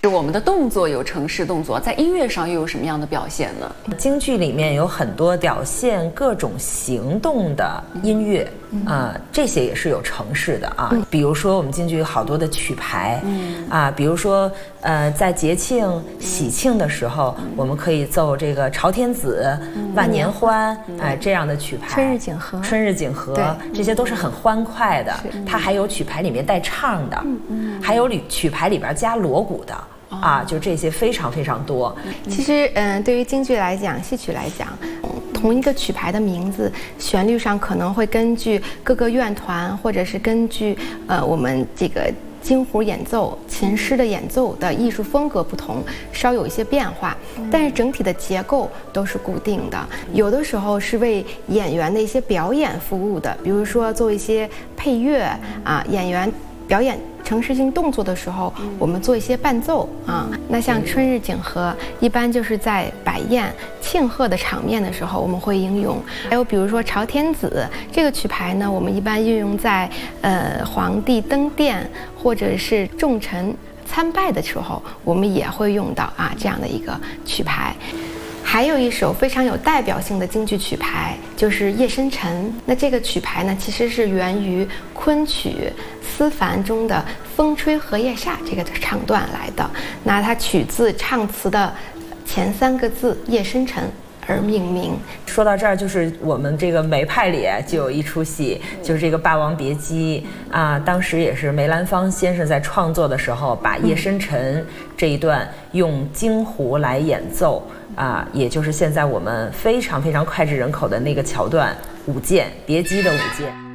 我们的动作有程式动作，在音乐上又有什么样的表现呢？ 京剧里面有很多表现各种行动的音乐，这些也是有程式的啊。比如说我们京剧有好多的曲牌，比如说在节庆喜庆的时候，我们可以奏这个朝天子、万年欢，这样的曲牌。 春日景和， 春日景和，这些都是很欢快的。它还有曲牌里面带唱的，还有曲牌里边加锣鼓的。就这些非常非常多。 其实，对于京剧来讲，戏曲来讲，同一个曲牌的名字，旋律上可能会根据各个院团，或者是根据我们这个京胡演奏、琴师的演奏的艺术风格不同，稍有一些变化，但是整体的结构都是固定的。有的时候是为演员的一些表演服务的，比如说做一些配乐演员表演程式性动作的时候，我们做一些伴奏那像春日景和，一般就是在摆宴、庆贺的场面的时候，我们会应用。还有比如说朝天子这个曲牌呢，我们一般运用在皇帝登殿或者是重臣参拜的时候，我们也会用到这样的一个曲牌。还有一首非常有代表性的京剧曲牌，就是《夜深沉》。那这个曲牌呢，其实是源于昆曲思凡中的“风吹荷叶下”这个唱段来的。那它取自唱词的前3个字“夜深沉”而命名。 说到这儿，就是我们这个梅派里就有一出戏，就是这个《霸王别姬》当时也是梅兰芳先生在创作的时候，把夜深沉这一段用京胡来演奏也就是现在我们非常非常脍炙人口的那个桥段，舞剑，别姬的舞剑。